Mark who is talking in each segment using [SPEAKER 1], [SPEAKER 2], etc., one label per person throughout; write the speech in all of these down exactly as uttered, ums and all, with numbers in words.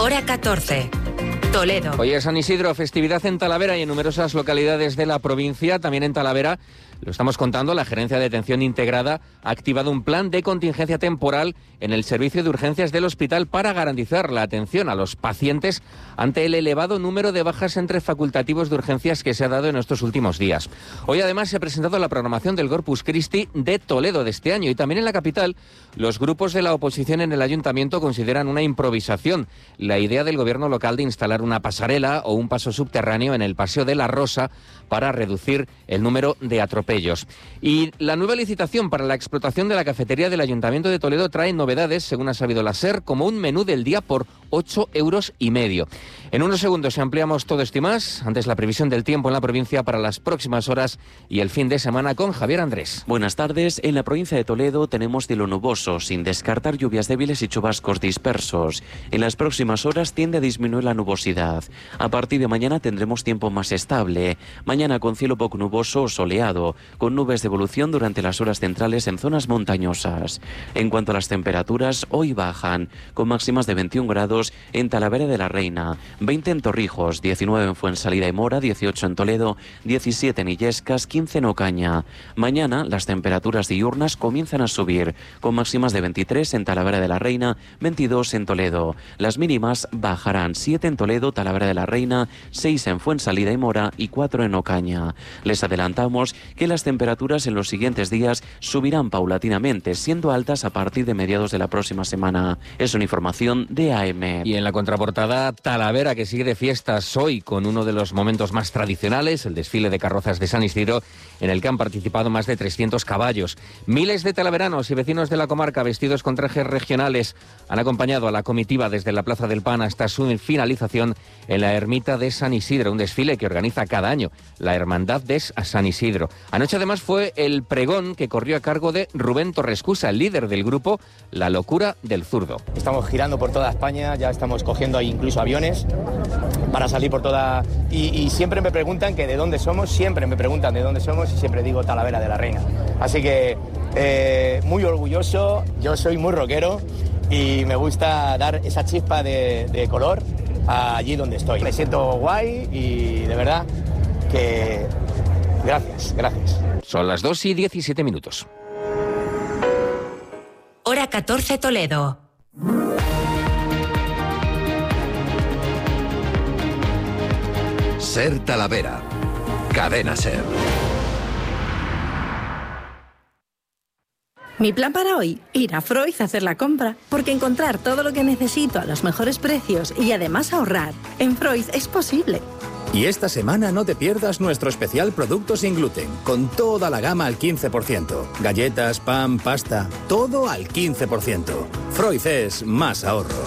[SPEAKER 1] Hora catorce. Toledo.
[SPEAKER 2] Hoy es San Isidro, festividad en Talavera y en numerosas localidades de la provincia. También en Talavera, lo estamos contando, la Gerencia de Atención Integrada ha activado un plan de contingencia temporal en el servicio de urgencias del hospital para garantizar la atención a los pacientes ante el elevado número de bajas entre facultativos de urgencias que se ha dado en estos últimos días. Hoy además se ha presentado la programación del Corpus Christi de Toledo de este año y también en la capital los grupos de la oposición en el ayuntamiento consideran una improvisación la idea del gobierno local de instalar una pasarela o un paso subterráneo en el Paseo de la Rosa para reducir el número de atropellos. Y la nueva licitación para la explotación de la cafetería del Ayuntamiento de Toledo trae novedades, según ha sabido la SER, como un menú del día por ocho euros y medio. En unos segundos ampliamos todo esto y más. Antes, la previsión del tiempo en la provincia para las próximas horas y el fin de semana con Javier Andrés.
[SPEAKER 3] Buenas tardes. En la provincia de Toledo tenemos cielo nuboso, sin descartar lluvias débiles y chubascos dispersos. En las próximas horas tiende a disminuir la nubosidad. A partir de mañana tendremos tiempo más estable. Mañana con cielo poco nuboso o soleado, con nubes de evolución durante las horas centrales en zonas montañosas. En cuanto a las temperaturas, hoy bajan, con máximas de veintiún grados en Talavera de la Reina, veinte en Torrijos, diecinueve en Fuensalida y Mora, dieciocho en Toledo, diecisiete en Illescas, quince en Ocaña. Mañana las temperaturas diurnas comienzan a subir, con máximas de veintitrés en Talavera de la Reina, veintidós en Toledo. Las mínimas bajarán, siete en Toledo, Talavera de la Reina, seis en Fuensalida y Mora y cuatro en Ocaña. Les adelantamos que las temperaturas en los siguientes días subirán paulatinamente, siendo altas a partir de mediados de la próxima semana. Es una información de A M.
[SPEAKER 2] Y en la contraportada, Talavera, que sigue de fiestas hoy con uno de los momentos más tradicionales, el desfile de carrozas de San Isidro, en el que han participado más de trescientos caballos. Miles de talaveranos y vecinos de la comarca, vestidos con trajes regionales, han acompañado a la comitiva desde la Plaza del Pan hasta su finalización en la ermita de San Isidro, un desfile que organiza cada año la Hermandad de San Isidro. Anoche además fue el pregón que corrió a cargo de Rubén Torrescusa, el líder del grupo La Locura del Zurdo.
[SPEAKER 4] Estamos girando por toda España, ya estamos cogiendo ahí incluso aviones para salir por toda... Y, y siempre me preguntan que de dónde somos, siempre me preguntan de dónde somos y siempre digo Talavera de la Reina. Así que eh, muy orgulloso, yo soy muy rockero y me gusta dar esa chispa de, de color allí donde estoy. Me siento guay y de verdad que gracias, gracias.
[SPEAKER 2] Son las dos y diecisiete minutos.
[SPEAKER 1] Hora catorce Toledo.
[SPEAKER 5] Ser Talavera. Cadena Ser.
[SPEAKER 6] Mi plan para hoy, ir a Freud a hacer la compra, porque encontrar todo lo que necesito a los mejores precios y además ahorrar, en Freud es posible.
[SPEAKER 7] Y esta semana no te pierdas nuestro especial Productos sin gluten, con toda la gama al quince por ciento. Galletas, pan, pasta, todo al quince por ciento. Freud es más ahorro.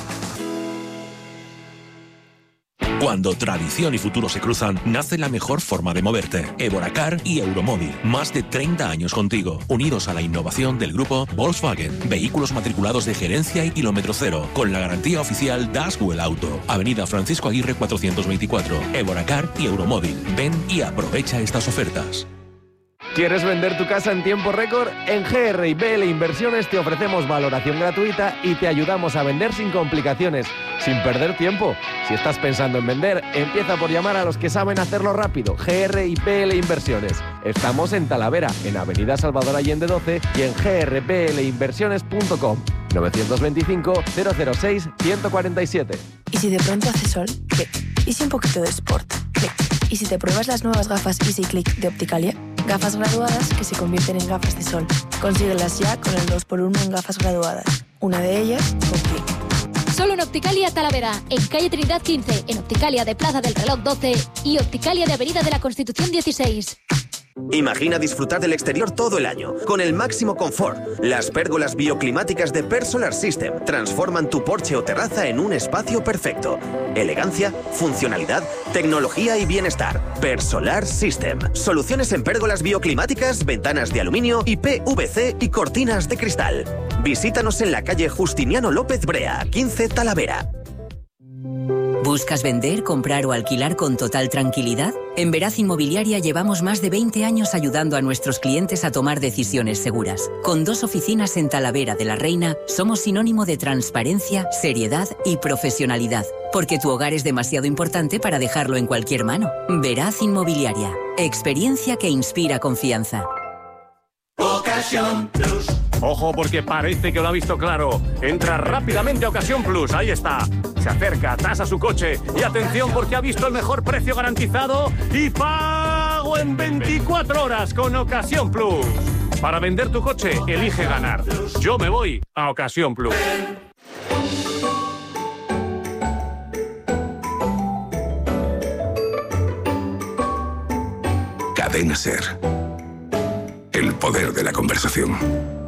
[SPEAKER 8] Cuando tradición y futuro se cruzan, nace la mejor forma de moverte. Evoracar y Euromóvil. Más de treinta años contigo, unidos a la innovación del grupo Volkswagen. Vehículos matriculados de gerencia y kilómetro cero, con la garantía oficial Daswell Auto. Avenida Francisco Aguirre cuatrocientos veinticuatro. Evoracar y Euromóvil. Ven y aprovecha estas ofertas.
[SPEAKER 9] ¿Quieres vender tu casa en tiempo récord? En G R y B L Inversiones te ofrecemos valoración gratuita y te ayudamos a vender sin complicaciones, sin perder tiempo. Si estás pensando en vender, empieza por llamar a los que saben hacerlo rápido. G R y B L Inversiones. Estamos en Talavera, en Avenida Salvador Allende doce y en g r b l inversiones punto com. novecientos veinticinco, cero cero seis, ciento cuarenta y siete.
[SPEAKER 10] ¿Y si de pronto hace sol? ¿Qué? ¿Y si un poquito de sport? ¿Qué? ¿Y si te pruebas las nuevas gafas Easy Click de Opticalia? Gafas graduadas que se convierten en gafas de sol. Consíguelas ya con el dos por uno en gafas graduadas. Una de ellas, con clic.
[SPEAKER 11] Solo en Opticalia Talavera, en calle Trinidad quince, en Opticalia de Plaza del Reloj doce y Opticalia de Avenida de la Constitución dieciséis.
[SPEAKER 12] Imagina disfrutar del exterior todo el año, con el máximo confort. Las pérgolas bioclimáticas de Persolar System transforman tu porche o terraza en un espacio perfecto. Elegancia, funcionalidad, tecnología y bienestar. Persolar System. Soluciones en pérgolas bioclimáticas, ventanas de aluminio y P V C y cortinas de cristal. Visítanos en la calle Justiniano López Brea, quince Talavera.
[SPEAKER 1] ¿Buscas vender, comprar o alquilar con total tranquilidad?
[SPEAKER 13] En Veraz Inmobiliaria llevamos más de veinte años ayudando a nuestros clientes a tomar decisiones seguras. Con dos oficinas en Talavera de la Reina, somos sinónimo de transparencia, seriedad y profesionalidad. Porque tu hogar es demasiado importante para dejarlo en cualquier mano. Veraz Inmobiliaria. Experiencia que inspira confianza.
[SPEAKER 14] Ocasión Plus. Ojo, porque parece que lo ha visto claro. Entra rápidamente a Ocasión Plus, ahí está. Se acerca, tasa su coche y atención porque ha visto el mejor precio garantizado y pago en veinticuatro horas con Ocasión Plus. Para vender tu coche, elige ganar. Yo me voy a Ocasión Plus.
[SPEAKER 5] Cadena SER. El poder de la conversación.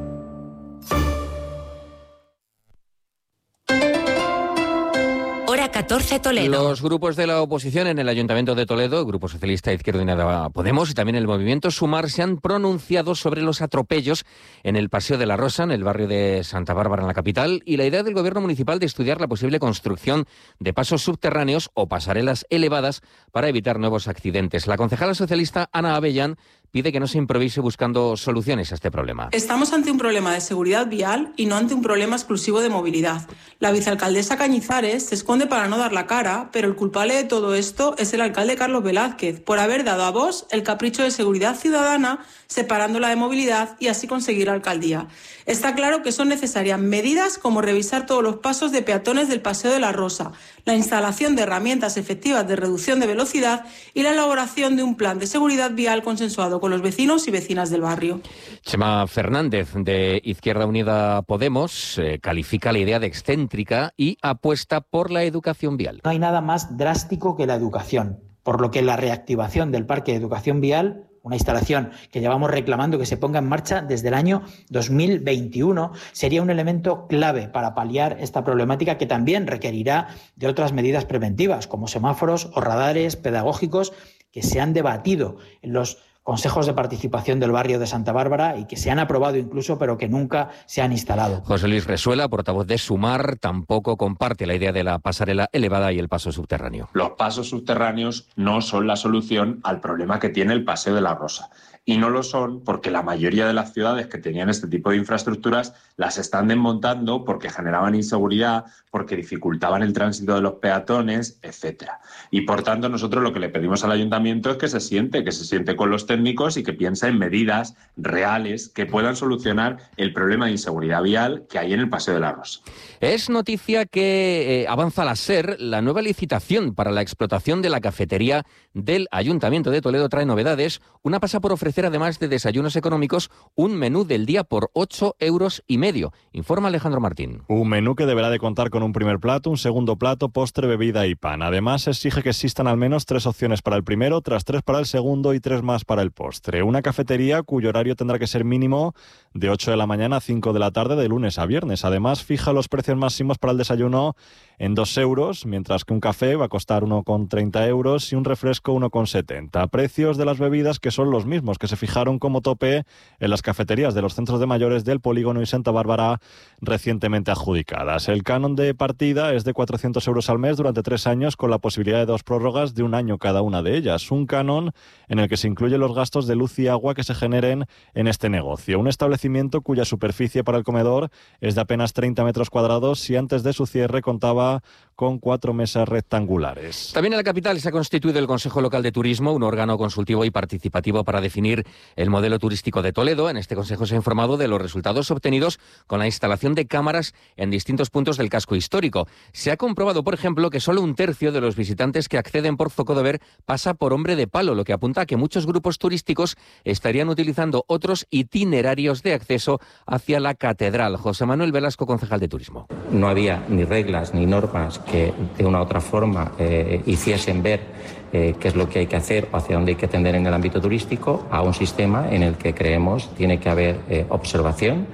[SPEAKER 1] Hora catorce Toledo.
[SPEAKER 2] Los grupos de la oposición en el Ayuntamiento de Toledo, el Grupo Socialista, Izquierda Unida, Podemos y también el Movimiento Sumar se han pronunciado sobre los atropellos en el Paseo de la Rosa, en el barrio de Santa Bárbara, en la capital, y la idea del Gobierno municipal de estudiar la posible construcción de pasos subterráneos o pasarelas elevadas para evitar nuevos accidentes. La concejala socialista Ana Avellán pide que no se improvise buscando soluciones a este problema.
[SPEAKER 15] Estamos ante un problema de seguridad vial y no ante un problema exclusivo de movilidad. La vicealcaldesa Cañizares se esconde para no dar la cara, pero el culpable de todo esto es el alcalde Carlos Velázquez, por haber dado a Vox el capricho de seguridad ciudadana, separándola de movilidad y así conseguir la alcaldía. Está claro que son necesarias medidas como revisar todos los pasos de peatones del Paseo de la Rosa, la instalación de herramientas efectivas de reducción de velocidad y la elaboración de un plan de seguridad vial consensuado con los vecinos y vecinas del barrio.
[SPEAKER 2] Chema Fernández, de Izquierda Unida Podemos, eh, califica la idea de excéntrica y apuesta por la educación vial.
[SPEAKER 16] No hay nada más drástico que la educación, por lo que la reactivación del parque de educación vial, una instalación que llevamos reclamando que se ponga en marcha desde el año dos mil veintiuno, sería un elemento clave para paliar esta problemática que también requerirá de otras medidas preventivas, como semáforos o radares pedagógicos que se han debatido en los consejos de participación del barrio de Santa Bárbara y que se han aprobado incluso, pero que nunca se han instalado.
[SPEAKER 2] José Luis Resuela, portavoz de Sumar, tampoco comparte la idea de la pasarela elevada y el paso subterráneo.
[SPEAKER 17] Los pasos subterráneos no son la solución al problema que tiene el Paseo de la Rosa. Y no lo son porque la mayoría de las ciudades que tenían este tipo de infraestructuras las están desmontando porque generaban inseguridad, porque dificultaban el tránsito de los peatones, etcétera. Y por tanto nosotros lo que le pedimos al ayuntamiento es que se siente, que se siente con los técnicos y que piense en medidas reales que puedan solucionar el problema de inseguridad vial que hay en el Paseo de la Rosa.
[SPEAKER 2] Es noticia que eh, avanza la SER, la nueva licitación para la explotación de la cafetería del Ayuntamiento de Toledo trae novedades. Una pasa por ofrecer, además de desayunos económicos, un menú del día por ocho euros y medio. Informa Alejandro Martín.
[SPEAKER 18] Un menú que deberá de contar con un primer plato, un segundo plato, postre, bebida y pan. Además, exige que existan al menos tres opciones para el primero, otras tres para el segundo y tres más para el postre. Una cafetería cuyo horario tendrá que ser mínimo de ocho de la mañana a cinco de la tarde de lunes a viernes. Además, fija los precios máximos para el desayuno en dos euros, mientras que un café va a costar uno con treinta euros y un refresco uno con setenta. Precios de las bebidas que son los mismos que se fijaron como tope en las cafeterías de los centros de mayores del Polígono y Santa Bárbara recientemente adjudicadas. El canon de partida es de cuatrocientos euros al mes durante tres años con la posibilidad de dos prórrogas de un año cada una de ellas. Un canon en el que se incluyen los gastos de luz y agua que se generen en este negocio. Un establecimiento cuya superficie para el comedor es de apenas treinta metros cuadrados y antes de su cierre contaba con cuatro mesas rectangulares.
[SPEAKER 2] También en la capital se ha constituido el Consejo Local de Turismo, un órgano consultivo y participativo para definir el modelo turístico de Toledo. En este consejo se ha informado de los resultados obtenidos con la instalación de cámaras en distintos puntos del casco histórico. Se ha comprobado, por ejemplo, que solo un tercio de los visitantes que acceden por Zocodover pasa por Hombre de Palo, lo que apunta a que muchos grupos turísticos estarían utilizando otros itinerarios de acceso hacia la catedral. José Manuel Velasco, concejal de Turismo.
[SPEAKER 19] No había ni reglas ni normas que de una u otra forma eh, hiciesen ver eh, qué es lo que hay que hacer o hacia dónde hay que tender en el ámbito turístico, a un sistema en el que creemos tiene que haber eh, observación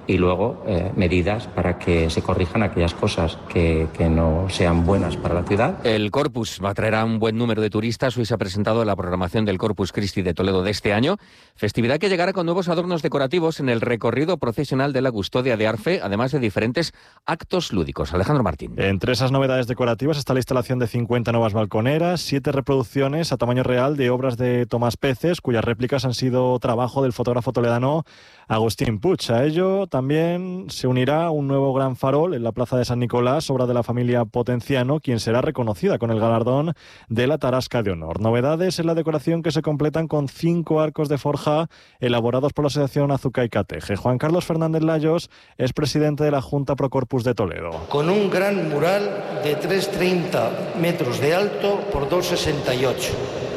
[SPEAKER 19] y luego eh, medidas para que se corrijan aquellas cosas que, que no sean buenas para la ciudad.
[SPEAKER 2] El Corpus va a traer a un buen número de turistas. Hoy se ha presentado la programación del Corpus Christi de Toledo de este año, festividad que llegará con nuevos adornos decorativos en el recorrido procesional de la Custodia de Arfe, además de diferentes actos lúdicos. Alejandro Martín.
[SPEAKER 18] Entre esas novedades decorativas está la instalación de cincuenta nuevas balconeras, siete reproducciones a tamaño real de obras de Tomás Peces, cuyas réplicas han sido trabajo del fotógrafo toledano Agustín Puig. A ello también se unirá un nuevo gran farol en la Plaza de San Nicolás, obra de la familia Potenciano, quien será reconocida con el galardón de la Tarasca de Honor. Novedades en la decoración que se completan con cinco arcos de forja elaborados por la Asociación Azuca y Cateje. Juan Carlos Fernández Layos es presidente de la Junta Pro Corpus de Toledo.
[SPEAKER 20] Con un gran mural de tres coma treinta metros de alto por dos coma sesenta y ocho.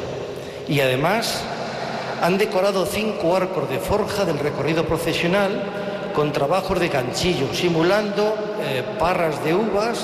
[SPEAKER 20] Y además han decorado cinco arcos de forja del recorrido procesional con trabajos de ganchillo, simulando eh, parras de uvas,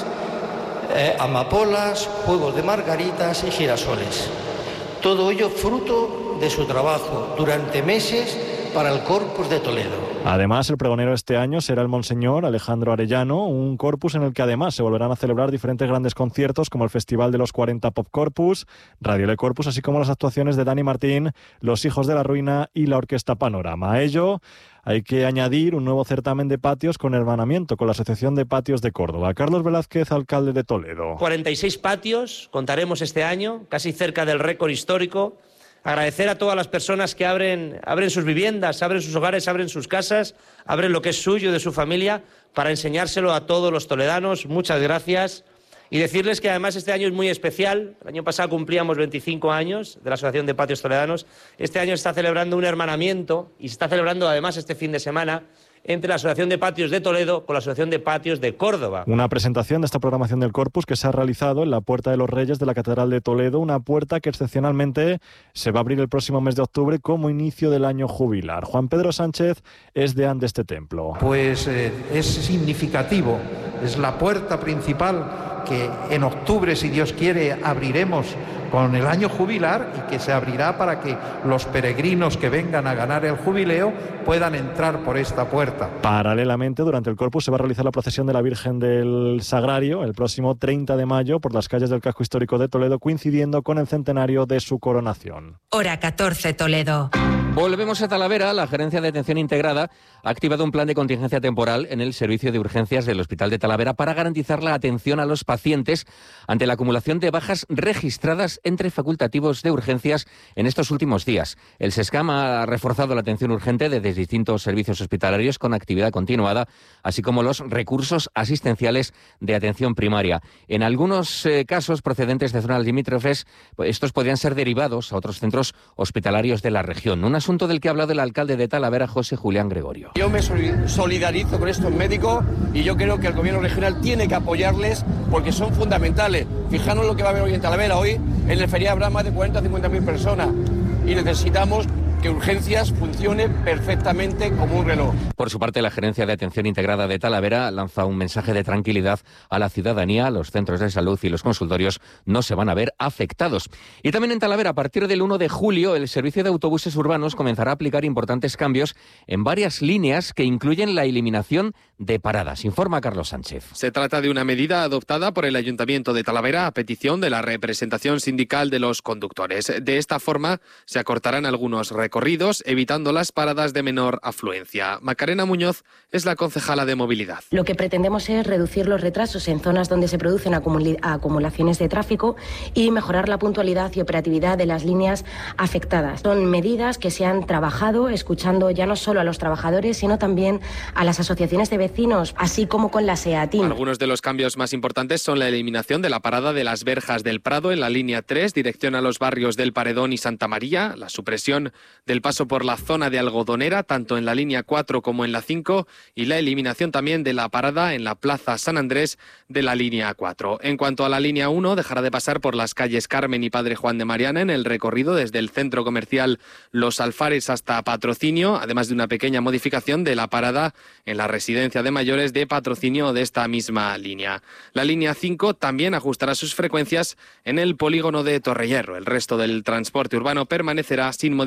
[SPEAKER 20] eh, amapolas, juegos de margaritas y girasoles. Todo ello fruto de su trabajo durante meses para el Corpus de Toledo.
[SPEAKER 18] Además, el pregonero este año será el Monseñor Alejandro Arellano, un corpus en el que además se volverán a celebrar diferentes grandes conciertos como el Festival de los cuarenta Pop Corpus, Radio Le Corpus, así como las actuaciones de Dani Martín, Los Hijos de la Ruina y la Orquesta Panorama. A ello hay que añadir un nuevo certamen de patios con hermanamiento con la Asociación de Patios de Córdoba. Carlos Velázquez, alcalde de Toledo.
[SPEAKER 21] cuarenta y seis patios contaremos este año, casi cerca del récord histórico. Agradecer a todas las personas que abren, abren sus viviendas, abren sus hogares, abren sus casas, abren lo que es suyo, de su familia, para enseñárselo a todos los toledanos. Muchas gracias. Y decirles que además este año es muy especial. El año pasado cumplíamos veinticinco años de la Asociación de Patios Toledanos. Este año se está celebrando un hermanamiento y se está celebrando además este fin de semana entre la Asociación de Patios de Toledo con la Asociación de Patios de Córdoba.
[SPEAKER 18] Una presentación de esta programación del Corpus que se ha realizado en la Puerta de los Reyes de la Catedral de Toledo, una puerta que excepcionalmente se va a abrir el próximo mes de octubre como inicio del año jubilar. Juan Pedro Sánchez es deán de este templo.
[SPEAKER 22] Pues eh, es significativo, es la puerta principal que en octubre, si Dios quiere, abriremos con el año jubilar y que se abrirá para que los peregrinos que vengan a ganar el jubileo puedan entrar por esta puerta.
[SPEAKER 18] Paralelamente, durante el Corpus se va a realizar la procesión de la Virgen del Sagrario el próximo treinta de mayo por las calles del casco histórico de Toledo, coincidiendo con el centenario de su coronación.
[SPEAKER 1] Hora catorce, Toledo.
[SPEAKER 2] Volvemos a Talavera. La Gerencia de Atención Integrada ha activado un plan de contingencia temporal en el servicio de urgencias del Hospital de Talavera para garantizar la atención a los pacientes ante la acumulación de bajas registradas entre facultativos de urgencias en estos últimos días. El SESCAM ha reforzado la atención urgente de distintos servicios hospitalarios con actividad continuada, así como los recursos asistenciales de atención primaria. En algunos eh, casos procedentes de zonas limítrofes, pues estos podrían ser derivados a otros centros hospitalarios de la región. Un asunto del que ha hablado el alcalde de Talavera, José Julián Gregorio.
[SPEAKER 23] Yo me solidarizo con estos médicos y yo creo que el gobierno regional tiene que apoyarles porque son fundamentales. Fijaros lo que va a haber hoy en Talavera. Hoy en el feriado habrá más de cuarenta a cincuenta mil personas y necesitamos que urgencias funcione perfectamente como un reloj.
[SPEAKER 2] Por su parte, la Gerencia de Atención Integrada de Talavera lanza un mensaje de tranquilidad a la ciudadanía. Los centros de salud y los consultorios no se van a ver afectados. Y también en Talavera, a partir del uno de julio, el servicio de autobuses urbanos comenzará a aplicar importantes cambios en varias líneas que incluyen la eliminación de paradas. Informa Carlos Sánchez.
[SPEAKER 24] Se trata de una medida adoptada por el Ayuntamiento de Talavera a petición de la representación sindical de los conductores. De esta forma, se acortarán algunos recorridos, evitando las paradas de menor afluencia. Macarena Muñoz es la concejala de movilidad.
[SPEAKER 25] Lo que pretendemos es reducir los retrasos en zonas donde se producen acumul- acumulaciones de tráfico y mejorar la puntualidad y operatividad de las líneas afectadas. Son medidas que se han trabajado escuchando ya no solo a los trabajadores, sino también a las asociaciones de vecinos, así como con la SEATIN.
[SPEAKER 24] Algunos de los cambios más importantes son la eliminación de la parada de las Verjas del Prado en la línea tres, dirección a los barrios del Paredón y Santa María, la supresión del paso por la zona de Algodonera, tanto en la línea cuatro como en la cinco, y la eliminación también de la parada en la Plaza San Andrés de la línea cuatro. En cuanto a la línea uno, dejará de pasar por las calles Carmen y Padre Juan de Mariana en el recorrido desde el centro comercial Los Alfares hasta Patrocinio, además de una pequeña modificación de la parada en la residencia de mayores de Patrocinio de esta misma línea. La línea cinco también ajustará sus frecuencias en el polígono de Torrehierro. El resto del transporte urbano permanecerá sin modificaciones.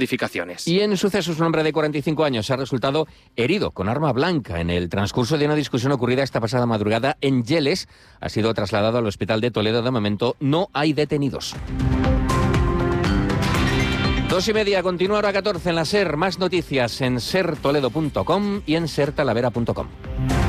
[SPEAKER 24] Leones.
[SPEAKER 2] Y en sucesos, un hombre de cuarenta y cinco años ha resultado herido con arma blanca en el transcurso de una discusión ocurrida esta pasada madrugada en Yeles. Ha sido trasladado al hospital de Toledo. De momento no hay detenidos. Dos y media, continúa hora catorce en la SER. Más noticias en ser toledo punto com y en ser talavera punto com.